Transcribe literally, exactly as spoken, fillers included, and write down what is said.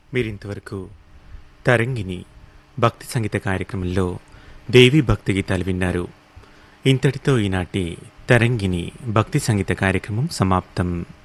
మీరింతవరకు తరంగిణి భక్తి సంగీత కార్యక్రమంలో దేవి భక్తి గీతాలు విన్నారు. ఇంతటితో ఈనాటి తరంగిణి భక్తి సంగీత కార్యక్రమం సమాప్తం.